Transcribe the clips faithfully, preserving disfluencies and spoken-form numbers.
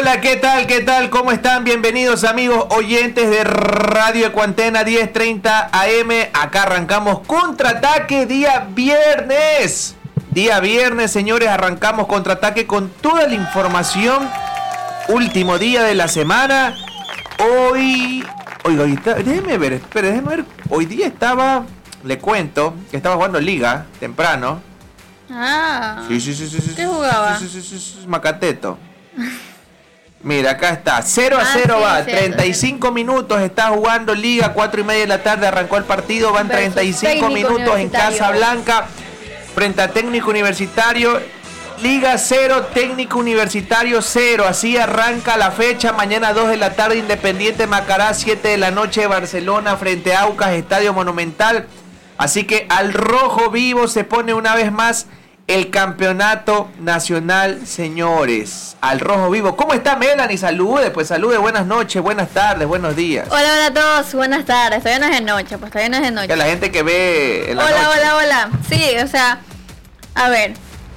Hola, ¿qué tal? ¿Qué tal? ¿Cómo están? Bienvenidos amigos oyentes de Radio Ecuantena diez treinta A M. Acá arrancamos Contraataque día viernes. Día viernes, señores, arrancamos Contraataque con toda la información. Último día de la semana. Hoy... Oiga, ahorita, déjeme ver, espere, déjeme ver. Hoy día estaba, le cuento, que estaba jugando Liga, temprano. Ah. Sí, sí, sí, sí, sí. ¿Qué jugaba? Sí, sí, sí, sí, sí, Macateto. Mira, acá está, cero a cero Ah, sí, va, cierto, treinta y cinco cierto. minutos, está jugando Liga, cuatro y media de la tarde arrancó el partido, van Versus treinta y cinco Técnico minutos en Universitario. Casablanca, frente a Técnico Universitario, Liga cero, Técnico Universitario cero, así arranca la fecha, mañana dos de la tarde, Independiente Macará, siete de la noche, Barcelona frente a Aucas, Estadio Monumental, así que al rojo vivo se pone una vez más el campeonato nacional, señores. Al rojo vivo. ¿Cómo está Melanie? Salude, pues salude. Buenas noches, buenas tardes, buenos días. Hola, hola a todos, buenas tardes. Todavía no es de noche, pues todavía no es de noche. Que la gente que ve en la Hola, noche. hola, hola. Sí, o sea, a ver,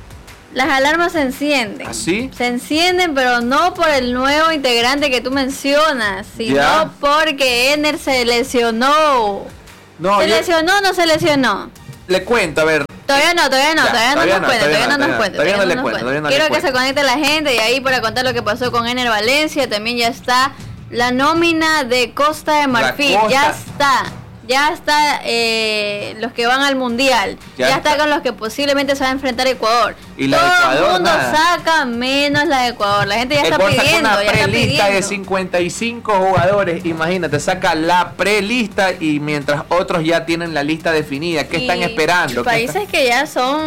las alarmas se encienden. ¿Ah, sí? Se encienden, pero no por el nuevo integrante que tú mencionas, sino Ya. porque Ener se lesionó. No, ¿Se yo lesionó o no se lesionó? le cuento, a ver. Todavía no, todavía no, Ya, todavía, todavía no no, nos cuenta, todavía todavía no no, nos cuenta. todavía no le nos cuento, todavía no le Quiero que cuento. se conecte la gente y ahí para contar lo que pasó con Ener Valencia, también ya está la nómina de Costa de Marfil, Costa. ya está, ya está eh, los que van al Mundial, Ya ya, está. está. con los que posiblemente se va a enfrentar a Ecuador. Y la de Todo Ecuador, el mundo nada. saca menos la de Ecuador, la gente ya El está Borja sacó pidiendo, una ya está prelista de pidiendo. cincuenta y cinco jugadores. Imagínate, saca la prelista y mientras otros ya tienen la lista definida. ¿Qué Y están esperando? ¿Qué Países que ya son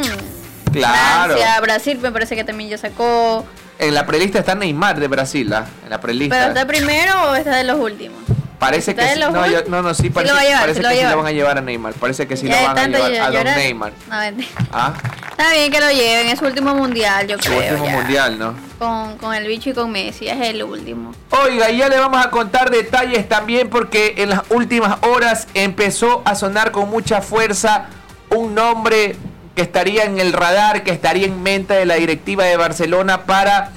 Claro. Francia, Brasil me parece que también ya sacó. En la prelista está Neymar de Brasil, ¿ah? En la prelista. ¿Pero está primero o está de los últimos? Parece que ¿Está sí. de los No, yo- últimos? no, no, sí, Sí parece, lo va a llevar, parece sí lo va que a sí lo llevar. van a llevar a Neymar. Parece que sí Ya lo van a tanto llevar yo- a yo Don era- Neymar. No, mentira. ¿Ah? Está bien que lo lleven, es su último mundial, yo Su creo. último ya. mundial, ¿no? Con, con el bicho y con Messi, es el último. Oiga, y ya le vamos a contar detalles también porque en las últimas horas empezó a sonar con mucha fuerza un nombre que estaría en el radar, que estaría en mente de la directiva de Barcelona para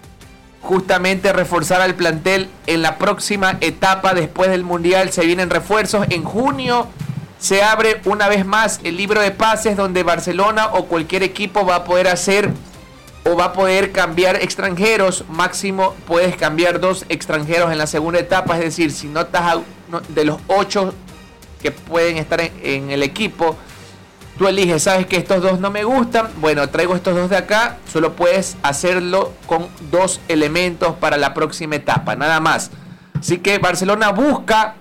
justamente reforzar al plantel en la próxima etapa después del Mundial. Se vienen refuerzos. En junio se abre una vez más el libro de pases donde Barcelona o cualquier equipo va a poder hacer o va a poder cambiar extranjeros. Máximo puedes cambiar dos extranjeros en la segunda etapa. Es decir, si no estás a- no- de los ocho que pueden estar en, en el equipo, tú eliges, sabes que estos dos no me gustan, bueno, traigo estos dos de acá, solo puedes hacerlo con dos elementos para la próxima etapa, nada más. Así que Barcelona busca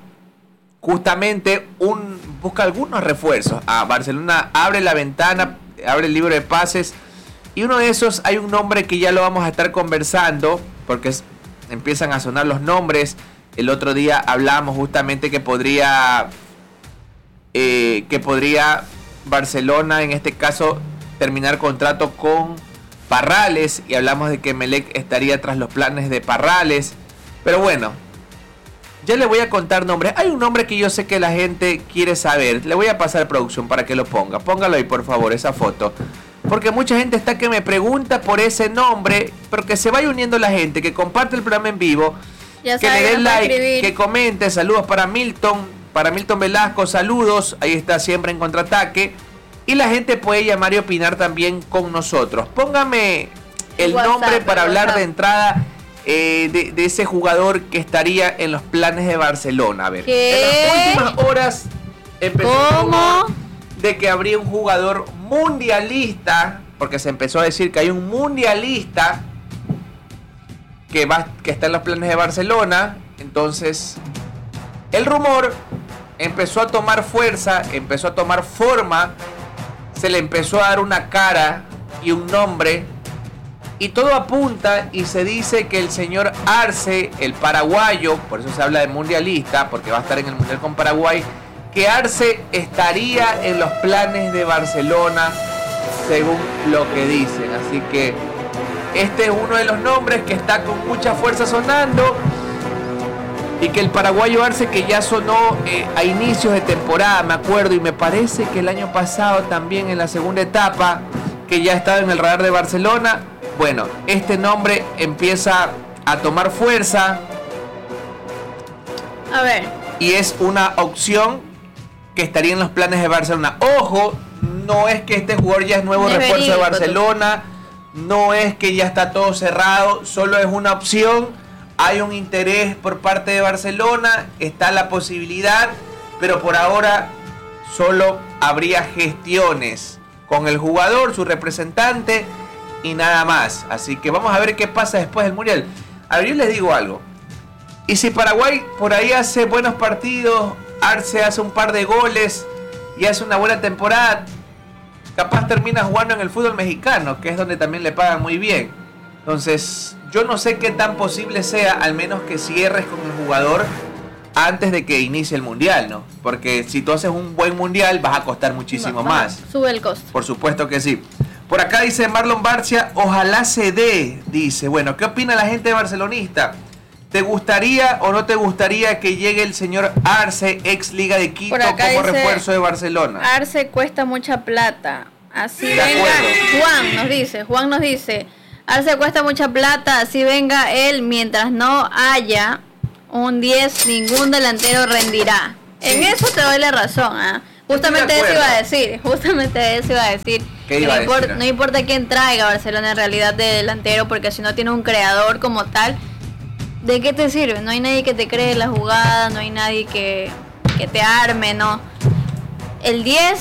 justamente un busca algunos refuerzos. Ah, Barcelona abre la ventana, abre el libro de pases y uno de esos hay un nombre que ya lo vamos a estar conversando porque es- empiezan a sonar los nombres. El otro día hablamos justamente que podría eh, que podría Barcelona en este caso terminar contrato con Parrales y hablamos de que Melec estaría tras los planes de Parrales, pero bueno, ya le voy a contar nombres. Hay un nombre que yo sé que la gente quiere saber, le voy a pasar producción para que lo ponga, póngalo ahí por favor, esa foto, porque mucha gente está que me pregunta por ese nombre, pero que se vaya uniendo la gente, que comparte el programa en vivo, Ya que saben, le den nos puede like, escribir. que comente. Saludos para Milton, para Milton Velasco, saludos, ahí está siempre en Contraataque. Y la gente puede llamar y opinar también con nosotros. Póngame el WhatsApp, nombre para el hablar WhatsApp. de entrada eh, de, de ese jugador que estaría en los planes de Barcelona. A ver, ¿Qué? en las últimas horas empezó el ¿Cómo? rumor de que habría un jugador mundialista, porque se empezó a decir que hay un mundialista que va que está en los planes de Barcelona. Entonces el rumor empezó a tomar fuerza, empezó a tomar forma, se le empezó a dar una cara y un nombre y todo apunta y se dice que el señor Arce, el paraguayo, por eso se habla de mundialista, porque va a estar en el mundial con Paraguay, que Arce estaría en los planes de Barcelona según lo que dicen. Así que este es uno de los nombres que está con mucha fuerza sonando y que el paraguayo Arce, que ya sonó eh, a inicios de temporada, me acuerdo, y me parece que el año pasado también en la segunda etapa, que ya estaba en el radar de Barcelona. Bueno, este nombre empieza a tomar fuerza. A ver. Y es una opción que estaría en los planes de Barcelona. Ojo, no es que este jugador ya es nuevo Es refuerzo de verídico, Barcelona, no es que ya está todo cerrado, solo es una opción. Hay un interés por parte de Barcelona, está la posibilidad, pero por ahora solo habría gestiones con el jugador, su representante y nada más. Así que vamos a ver qué pasa después del Mundial. A ver, yo les digo algo. Y si Paraguay por ahí hace buenos partidos, Arce hace un par de goles y hace una buena temporada, capaz termina jugando en el fútbol mexicano, que es donde también le pagan muy bien. Entonces, yo no sé qué tan posible sea, al menos que cierres con el jugador antes de que inicie el Mundial, ¿no? Porque si tú haces un buen Mundial, vas a costar muchísimo Va, va, más. Sube el costo. Por supuesto que sí. Por acá dice Marlon Barcia, ojalá se dé, dice. Bueno, ¿qué opina la gente barcelonista? ¿Te gustaría o no te gustaría que llegue el señor Arce, ex Liga de Quito, como dice, refuerzo de Barcelona? Arce cuesta mucha plata. Así De venga. acuerdo. Juan nos dice, Juan nos dice, Arce cuesta mucha plata, así venga él, mientras no haya un diez, ningún delantero rendirá. Sí. En eso te doy la razón, ¿ah? Justamente eso iba a decir, justamente eso iba a decir. ¿Qué Que iba no, a import- decir? no importa quién traiga a Barcelona en realidad de delantero, porque si no tiene un creador como tal, ¿de qué te sirve? No hay nadie que te cree la jugada, no hay nadie que, que te arme, ¿no? El diez,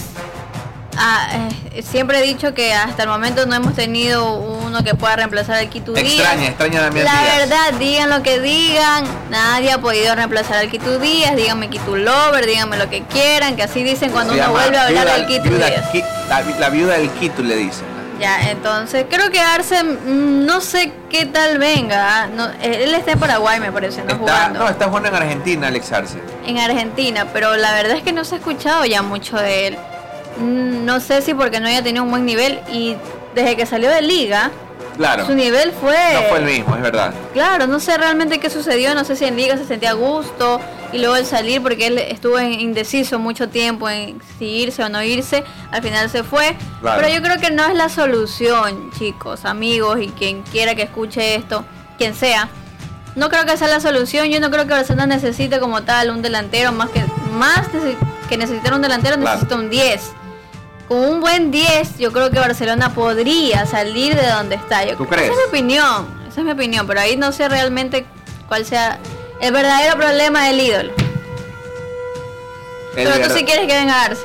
ah, eh, siempre he dicho que hasta el momento no hemos tenido uno que pueda reemplazar al Quito Díaz. Extraña, extraña a Damián La Díaz. verdad, digan lo que digan, nadie ha podido reemplazar al Quito Díaz, díganme Quito Lover, díganme lo que quieran, que así dicen cuando Se uno llama vuelve a hablar viuda- del Quito viuda- Díaz. qui- la, la viuda del Quito le dicen. Ya, entonces creo que Arce, mm, no sé qué tal venga. ¿ah? No, él está en Paraguay, me parece, no Está, jugando. no, está jugando en Argentina, Alex Arce. En Argentina, pero la verdad es que no se ha escuchado ya mucho de él. Mm, No sé si porque no haya tenido un buen nivel y desde que salió de Liga, Claro. su nivel fue... No fue el mismo, es verdad. Claro, no sé realmente qué sucedió, no sé si en Liga se sentía a gusto y luego el salir, porque él estuvo en- indeciso mucho tiempo en si irse o no irse, al final se fue. Claro. Pero yo creo que no es la solución, chicos, amigos y quien quiera que escuche esto, quien sea. No creo que sea la solución, yo no creo que Barcelona necesite como tal un delantero, más que más nece- que necesitar un delantero, Claro. necesita un diez. Con un buen diez, yo creo que Barcelona podría salir de donde está. Yo ¿Tú creo- Esa crees? es mi opinión, esa es mi opinión, pero ahí no sé realmente cuál sea el verdadero problema del ídolo. El pero tú verdad- sí quieres que venga Arce.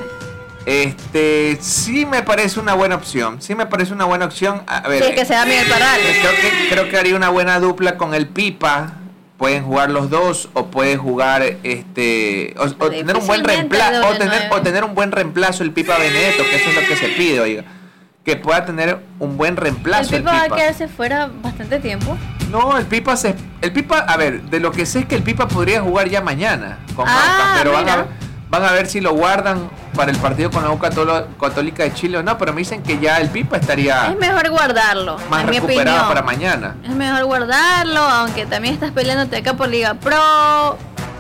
Este, sí me parece una buena opción. Sí me parece una buena opción. A ver, Si es que se da Miguel Parral. eh, creo que creo que haría una buena dupla con el Pipa. Pueden jugar los dos o puede jugar este o, o tener un buen Difícilmente reemplazo o doble tener nueve. o tener un buen reemplazo el Pipa Benedetto, que eso es lo que se pide, oiga. Que pueda tener un buen El reemplazo el Pipa va a Pipa. quedarse fuera bastante tiempo. No, el Pipa se el Pipa, a ver, de lo que sé es que el Pipa podría jugar ya mañana con Ah, Aucas, pero van a, mira. van a ver si lo guardan para el partido con la U Catolo- Católica de Chile o no, pero me dicen que ya el Pipa estaría Es mejor guardarlo, más en mi recuperado opinión. para mañana. Es mejor guardarlo, aunque también estás peleándote acá por Liga Pro.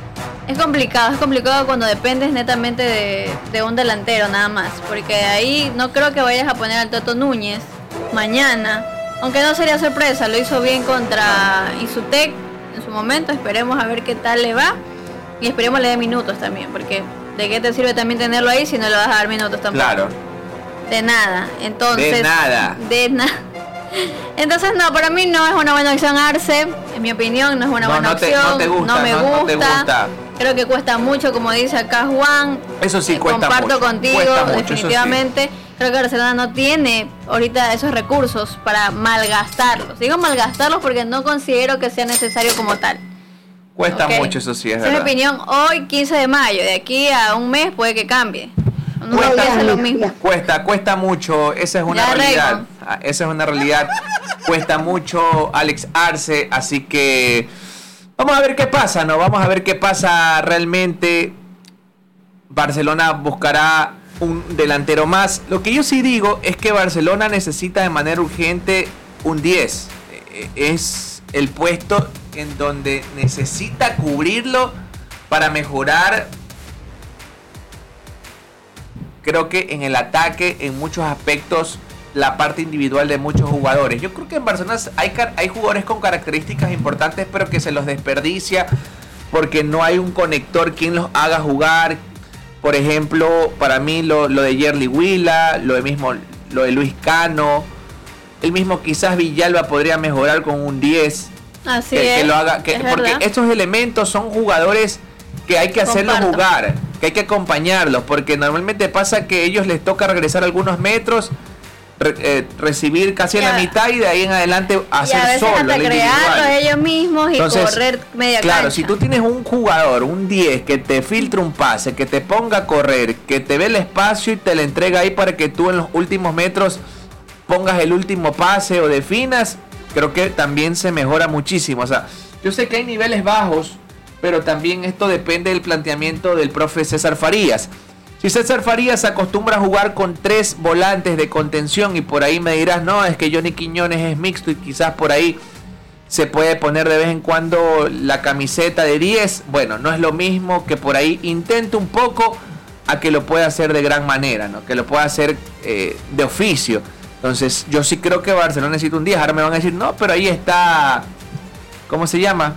Es complicado, es complicado cuando dependes netamente de, de un delantero nada más. Porque ahí no creo que vayas a poner al Toto Núñez mañana. Aunque no sería sorpresa, lo hizo bien contra Isutec en su momento. Esperemos a ver qué tal le va. Y esperemos le dé minutos también. Porque ¿de qué te sirve también tenerlo ahí si no le vas a dar minutos tampoco? Claro. De nada. Entonces. De nada. De nada. Entonces no, para mí no es una buena opción Arce, en mi opinión no es una No, buena no te- opción, no te gusta, me no- gusta. no te gusta. Creo que cuesta mucho, como dice acá Juan. Eso sí Eh, cuesta comparto mucho, contigo, cuesta mucho, eso sí. definitivamente. Creo que Barcelona no tiene ahorita esos recursos para malgastarlos. Digo malgastarlos porque no considero que sea necesario como tal. Cuesta ¿ok? mucho, eso sí es Esa es mi verdad. opinión hoy, quince de mayo. De aquí a un mes puede que cambie. No Cuesta, voy a hacer lo mismo. cuesta, cuesta mucho, esa es una Ya, realidad. Raymond. Ah, Esa es una realidad. Cuesta mucho Alex Arce, así que vamos a ver qué pasa, ¿no? Vamos a ver qué pasa realmente. Barcelona buscará un delantero más. Lo que yo sí digo es que Barcelona necesita de manera urgente un diez. Eh, Es el puesto en donde necesita cubrirlo para mejorar. Creo que en el ataque, en muchos aspectos, la parte individual de muchos jugadores. Yo creo que en Barcelona hay, hay jugadores con características importantes, pero que se los desperdicia porque no hay un conector quien los haga jugar. Por ejemplo, para mí lo, lo de Yerli Huila, lo de mismo lo de Luis Cano, el mismo quizás Villalba podría mejorar con un diez. Así que, es, que lo haga, que, es porque verdad. estos elementos son jugadores que hay que hacerlos Comparto. jugar, que hay que acompañarlos, porque normalmente pasa que a ellos les toca regresar algunos metros, re, eh, recibir casi en la mitad y de ahí en adelante hacer y a veces solo hasta crearlos ellos mismos y Entonces, correr media claro, cancha. si tú tienes un jugador, un diez, que te filtra un pase, que te ponga a correr, que te ve el espacio y te la entrega ahí para que tú en los últimos metros pongas el último pase o definas, creo que también se mejora muchísimo. O sea, yo sé que hay niveles bajos, pero también esto depende del planteamiento del profe César Farías. Si César Farías se acostumbra a jugar con tres volantes de contención y por ahí me dirás, no, es que Johnny Quiñones es mixto y quizás por ahí se puede poner de vez en cuando la camiseta de diez. Bueno, no es lo mismo que por ahí intente un poco a que lo pueda hacer de gran manera, ¿no? Que lo pueda hacer eh, de oficio. Entonces yo sí creo que Barcelona necesita un diez. Ahora me van a decir, no, pero ahí está, ¿cómo se llama?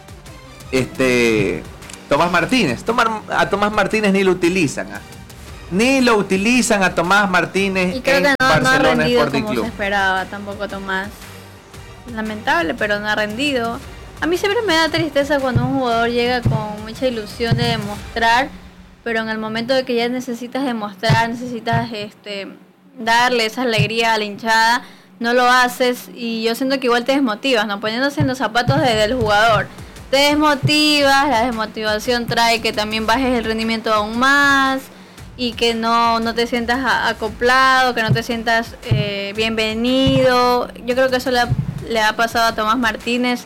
Este... Tomás Martínez. Tomar, a Tomás Martínez ni lo utilizan. ¿eh? Ni lo utilizan a Tomás Martínez y creo en que no, Barcelona no ha rendido Sporting como Club. se esperaba tampoco Tomás. Lamentable, pero no ha rendido. A mí siempre me da tristeza cuando un jugador llega con mucha ilusión de demostrar, pero en el momento de que ya necesitas demostrar, necesitas este darle esa alegría a la hinchada, no lo haces y yo siento que igual te desmotivas, ¿no? Poniéndose en los zapatos de, del jugador. Te desmotivas, la desmotivación trae que también bajes el rendimiento aún más y que no, no te sientas a, acoplado, que no te sientas eh, bienvenido. Yo creo que eso le ha, le ha pasado a Tomás Martínez.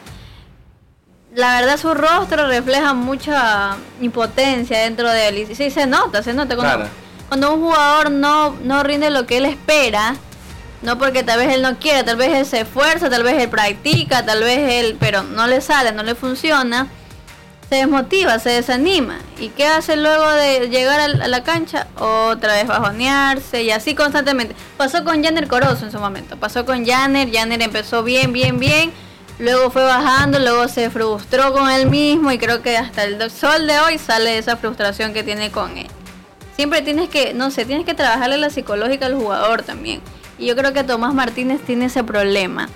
La verdad su rostro refleja mucha impotencia dentro de él y sí se nota, se nota cuando, Claro. cuando un jugador no, no rinde lo que él espera. No porque tal vez él no quiere, tal vez él se esfuerza, tal vez él practica, tal vez él, pero no le sale, no le funciona, se desmotiva, se desanima. ¿Y qué hace luego de llegar a la cancha? Otra vez bajonearse y así constantemente. Pasó con Yanner Corozo en su momento, pasó con Yanner, Yanner empezó bien, bien, bien, luego fue bajando, luego se frustró con él mismo y creo que hasta el sol de hoy sale esa frustración que tiene con él. Siempre tienes que, no sé, tienes que trabajarle la psicológica al jugador también. Y yo creo que Tomás Martínez tiene ese problema.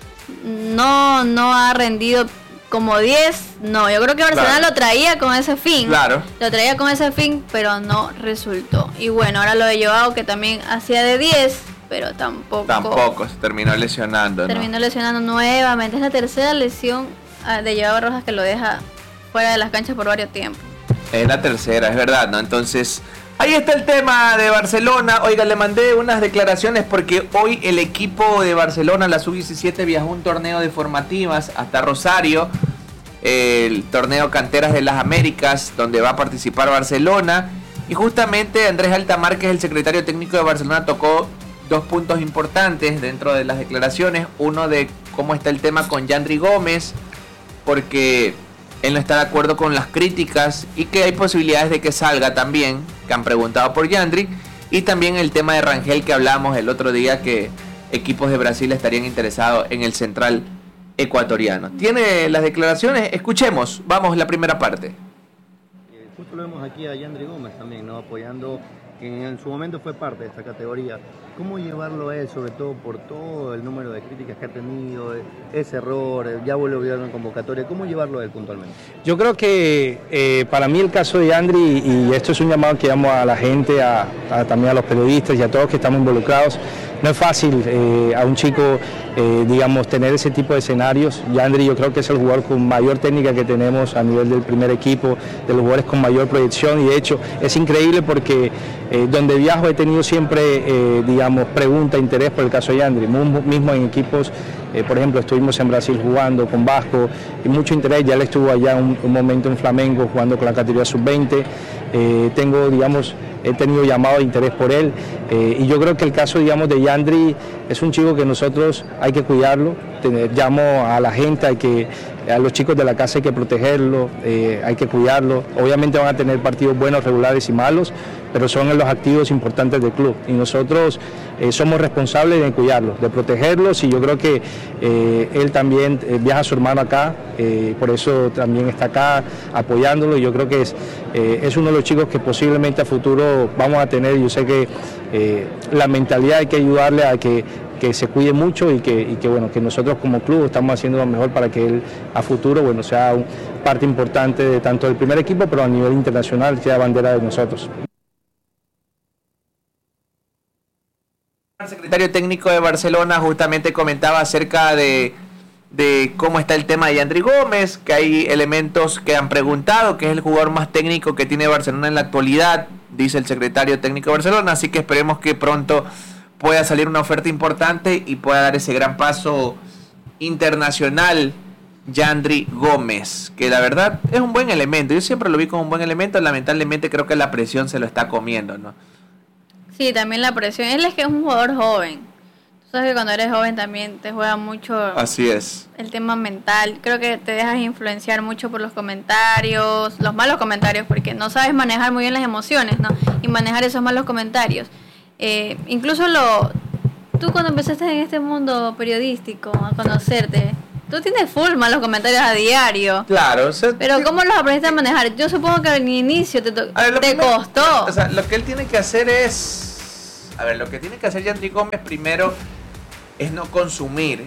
No, no ha rendido como diez. No, yo creo que Barcelona Claro. lo traía con ese fin. Claro. Lo traía con ese fin, pero no resultó. Y bueno, ahora lo de Joao, que también hacía de diez, pero tampoco. Tampoco, se terminó lesionando, ¿no? Terminó lesionando nuevamente. Es la tercera lesión ah, de Joao Rojas que lo deja fuera de las canchas por varios tiempos. Es la tercera, es verdad, ¿no? Entonces, ahí está el tema de Barcelona. Oiga, le mandé unas declaraciones porque hoy el equipo de Barcelona, la sub diecisiete, viajó a un torneo de formativas hasta Rosario, el torneo Canteras de las Américas, donde va a participar Barcelona. Y justamente Andrés Altamar, que es el secretario técnico de Barcelona, tocó dos puntos importantes dentro de las declaraciones. Uno de cómo está el tema con Yandri Gómez, porque él no está de acuerdo con las críticas y que hay posibilidades de que salga también, que han preguntado por Yandri. Y también el tema de Rangel, que hablamos el otro día, que equipos de Brasil estarían interesados en el central ecuatoriano. ¿Tiene las declaraciones? Escuchemos, vamos la primera parte. Justo lo vemos aquí a Yandri Gómez también, ¿no? Apoyando, que en su momento fue parte de esta categoría. ¿Cómo llevarlo a él, sobre todo por todo el número de críticas que ha tenido, ese error, ya volvió en convocatoria? ¿Cómo llevarlo a él puntualmente? Yo creo que eh, para mí el caso de Yandri, y esto es un llamado que llamo a la gente, a, a, también a los periodistas y a todos que estamos involucrados, no es fácil eh, a un chico, eh, digamos, tener ese tipo de escenarios. Yandri yo creo que es el jugador con mayor técnica que tenemos a nivel del primer equipo, de los jugadores con mayor proyección, y de hecho es increíble porque eh, donde viajo he tenido siempre, eh, digamos, pregunta, interés por el caso de Yandri, mismo en equipos, eh, por ejemplo, estuvimos en Brasil jugando con Vasco, y mucho interés. Ya él estuvo allá un, un momento en Flamengo jugando con la categoría sub veinte, eh, tengo, digamos, he tenido llamado de interés por él, eh, y yo creo que el caso, digamos, de Yandri es un chico que nosotros hay que cuidarlo. Tener, llamo a la gente, hay que a los chicos de la casa hay que protegerlos, eh, hay que cuidarlos. Obviamente van a tener partidos buenos, regulares y malos, pero son los activos importantes del club y nosotros eh, somos responsables de cuidarlos, de protegerlos, y yo creo que eh, él también eh, viaja a su hermano acá, eh, por eso también está acá apoyándolo, y yo creo que es, eh, es uno de los chicos que posiblemente a futuro vamos a tener. Yo sé que eh, la mentalidad hay que ayudarle a que que se cuide mucho y que, y que bueno, que nosotros como club estamos haciendo lo mejor para que él a futuro, bueno, sea un, parte importante de tanto del primer equipo, pero a nivel internacional sea bandera de nosotros. El secretario técnico de Barcelona justamente comentaba acerca de, de cómo está el tema de Yandri Gómez, que hay elementos que han preguntado, que es el jugador más técnico que tiene Barcelona en la actualidad, dice el secretario técnico de Barcelona, así que esperemos que pronto pueda salir una oferta importante y pueda dar ese gran paso internacional Yandri Gómez, que la verdad es un buen elemento. Yo siempre lo vi como un buen elemento, lamentablemente creo que la presión se lo está comiendo, ¿no? Sí, también la presión. Él es que es un jugador joven. Tú sabes que cuando eres joven también te juega mucho. Así es. El tema mental. Creo que te dejas influenciar mucho por los comentarios, los malos comentarios, porque no sabes manejar muy bien las emociones, ¿no? Y manejar esos malos comentarios. Eh, incluso lo tú cuando empezaste en este mundo periodístico a conocerte, tú tienes full malos comentarios a diario. Claro, o sea, pero ¿cómo los aprendiste a manejar? Yo supongo que al inicio te, to- ver, te primero, costó. O sea, lo que él tiene que hacer es, a ver, lo que tiene que hacer Yandri Gómez primero es no consumir,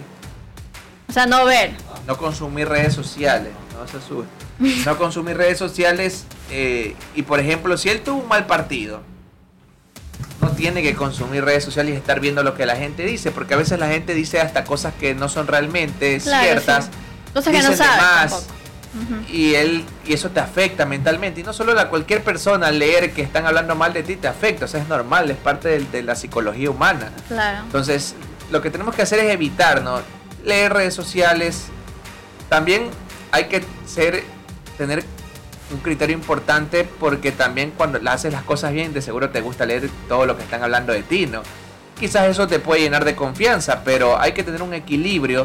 o sea, no ver, no consumir redes sociales, no se sube, no consumir redes sociales eh, y por ejemplo, si él tuvo un mal partido, no tiene que consumir redes sociales y estar viendo lo que la gente dice, porque a veces la gente dice hasta cosas que no son realmente claro, ciertas, sí. Cosas que no sabes. Uh-huh. Y él y eso te afecta mentalmente, y no solo a cualquier persona leer que están hablando mal de ti te afecta, o sea, es normal, es parte de, de la psicología humana. Claro. Entonces, lo que tenemos que hacer es evitar, ¿no? Leer redes sociales. También hay que ser tener un criterio importante, porque también cuando haces las cosas bien, de seguro te gusta leer todo lo que están hablando de ti, ¿no? Quizás eso te puede llenar de confianza, pero hay que tener un equilibrio.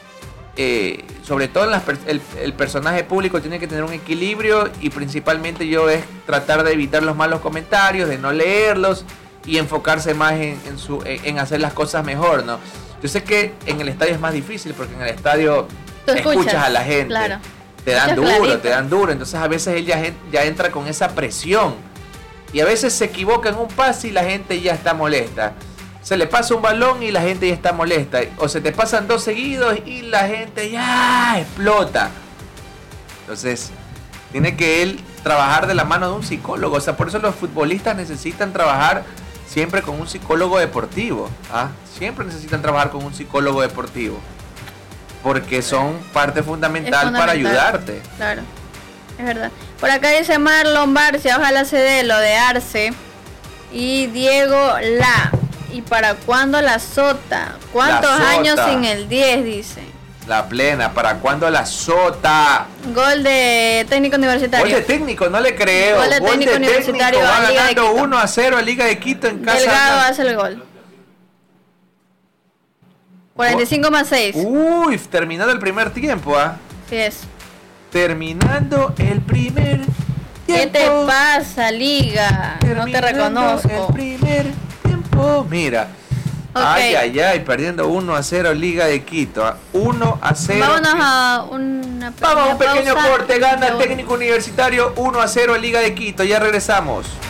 Eh, sobre todo en las, el, el personaje público tiene que tener un equilibrio, y principalmente yo es tratar de evitar los malos comentarios, de no leerlos y enfocarse más en, en, su, en hacer las cosas mejor, ¿no? Yo sé que en el estadio es más difícil, porque en el estadio escuchas, escuchas a la gente, claro. Te dan duro, clarito. te dan duro, entonces a veces él ya, ya entra con esa presión, y a veces se equivoca en un pase y la gente ya está molesta. Se le pasa un balón y la gente ya está molesta, o se te pasan dos seguidos y la gente ya explota. Entonces tiene que él trabajar de la mano de un psicólogo, o sea, por eso los futbolistas necesitan trabajar siempre con un psicólogo deportivo, ¿ah? Siempre necesitan trabajar con un psicólogo deportivo, porque son parte fundamental, fundamental para ayudarte. Claro, es verdad. Por acá dice Marlon Barcia, ojalá se dé lo de Arce. Y Diego La, ¿y para cuándo la Sota? ¿Cuántos la años sin el diez? Dice. La plena, ¿para cuándo la Sota? Gol de técnico universitario. Gol de técnico, no le creo. Gol de Gol técnico de universitario. Técnico, va a Liga ganando uno a cero a Liga de Quito en casa. Delgado hace el gol. cuarenta y cinco más seis. Uy, terminando el primer tiempo, ¿ah? Sí es. Terminando el primer tiempo. ¿Qué te pasa, Liga? Terminando no te reconozco. El primer tiempo. Mira. Okay. Ay, ay, ay, perdiendo uno a cero Liga de Quito. uno a cero. Vámonos a una Vamos a un pequeño corte. Gana el técnico universitario uno a cero Liga de Quito. Ya regresamos.